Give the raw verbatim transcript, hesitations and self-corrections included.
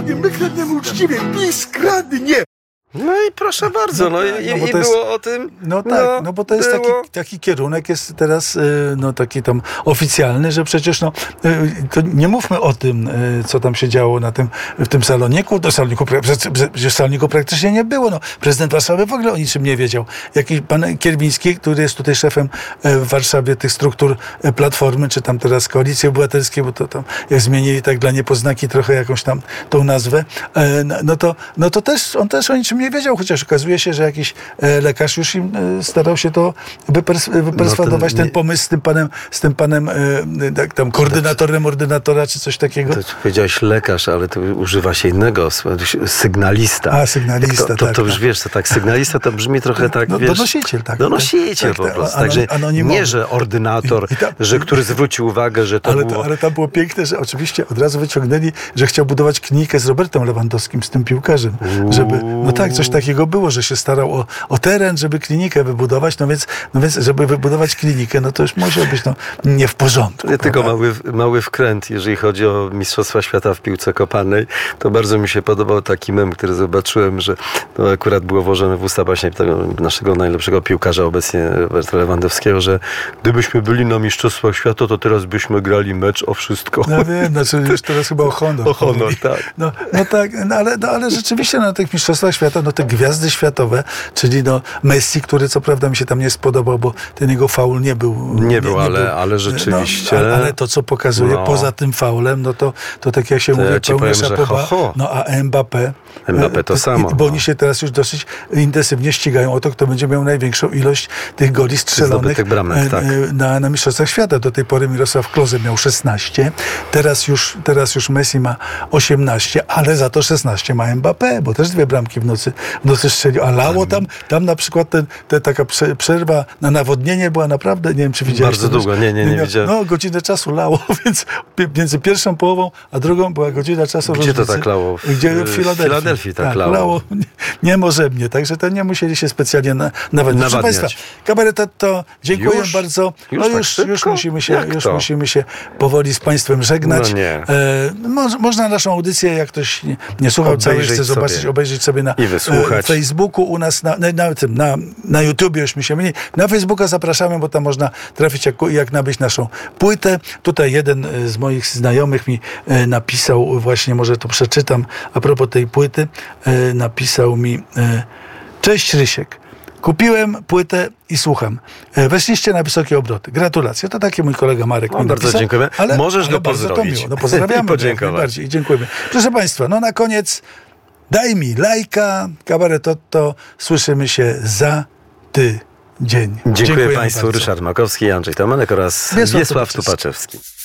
My kradniemy uczciwie, PiS kradnie! No i proszę bardzo, no, no, tak, i, no i jest, było o tym. No tak, no, no bo to jest taki, taki kierunek, jest teraz no taki tam oficjalny, że przecież no to nie mówmy o tym, co tam się działo na tym, w tym saloniku, do saloniku, przecież saloniku praktycznie nie było, no. Prezydent Warszawy w ogóle o niczym nie wiedział. Jakiś pan Kierwiński, który jest tutaj szefem w Warszawie tych struktur Platformy, czy tam teraz Koalicji Obywatelskiej, bo to tam jak zmienili tak dla niepoznaki trochę jakąś tam tą nazwę, no to, no to też, on też o niczym nie wiedział, chociaż okazuje się, że jakiś e, lekarz już im e, starał się to wypers- wyperswadować, no ten, ten pomysł z tym panem, z tym panem e, tak, tam koordynatorem ordynatora, czy coś takiego. To powiedziałeś lekarz, ale to używa się innego, sygnalista. A, sygnalista, to, to, tak. To już tak. wiesz, to tak, sygnalista to brzmi trochę tak, no, wiesz... Donosiciel, tak. Donosiciel tak, po prostu. Tak, Także anonimowy. nie, że ordynator, I, i tam, że który zwrócił uwagę, że to ale, było... To, ale tam było piękne, że oczywiście od razu wyciągnęli, że chciał budować klinikę z Robertem Lewandowskim, z tym piłkarzem. Żeby, no tak, coś takiego było, że się starał o, o teren, żeby klinikę wybudować, no więc, no więc żeby wybudować klinikę, no to już musiał być no, nie w porządku. Nie tylko mały, mały wkręt, jeżeli chodzi o Mistrzostwa Świata w piłce kopanej, to bardzo mi się podobał taki mem, który zobaczyłem, że to akurat było włożone w usta właśnie tego naszego najlepszego piłkarza obecnie, Roberta Lewandowskiego, że gdybyśmy byli na Mistrzostwach Świata, to teraz byśmy grali mecz o wszystko. No wiem, znaczy już teraz chyba o honor. O honor, tak. No, no tak, no ale, no ale rzeczywiście na tych Mistrzostwach Świata, no te gwiazdy światowe, czyli no Messi, który co prawda mi się tam nie spodobał, bo ten jego faul nie był... Nie, nie był, nie ale, był, ale rzeczywiście... No, ale, ale to, co pokazuje no. poza tym faulem, no to, to tak jak się to mówi, ja pełne szapoba. No a Mbappé... Mbappé to samo. Bo oni się teraz już dosyć intensywnie ścigają o to, kto będzie miał największą ilość tych goli strzelonych bramek, tak. na, na Mistrzostwach Świata. Do tej pory Mirosław Klose miał szesnaście, teraz już, teraz już Messi ma osiemnaście, ale za to szesnaście ma Mbappé, bo też dwie bramki w nocy, w nocy strzelił. A lało tam, tam na przykład ten, ten, taka przerwa na nawodnienie była naprawdę, nie wiem czy widziałeś. Bardzo długo, nie, nie, nie, nie widziałem. No godzinę czasu lało, więc między pierwszą połową a drugą była godzina czasu. Gdzie różnicy. To tak lało? W, Gdzie w Filadelfii. W Filadelfii tak, tak lało. lało niemożebnie, także to nie musieli się specjalnie na, nawadniać. Proszę Państwa, kabaretetto, dziękuję już? bardzo. Już, no tak już, już, musimy się, już to? musimy się powoli z Państwem żegnać. No nie. E, mo, można naszą audycję, jak ktoś nie, nie słuchał całej, chce zobaczyć, sobie. obejrzeć sobie na e, Facebooku u nas, na, na, na tym, na, na YouTubie już mi się myli. Na Facebooka zapraszamy, bo tam można trafić, jak, jak nabyć naszą płytę. Tutaj jeden z moich znajomych mi e, napisał, właśnie może to przeczytam, a propos tej płyty, e, napisał mi e, cześć Rysiek, kupiłem płytę i słucham. E, weszliście na wysokie obroty. Gratulacje. To taki mój kolega Marek no, mi bardzo napisał, dziękujemy. Ale, Możesz ale go pozdrowić. No pozdrawiamy. Podziękować. Najbardziej. Dziękujemy. Proszę Państwa, no na koniec daj mi lajka. Kabaretetto. Słyszymy się za tydzień. Dziękuję, Dziękuję Państwu. Bardzo. Ryszard Makowski, Andrzej Tomanek oraz Wiesław, Wiesław Tupaczewski.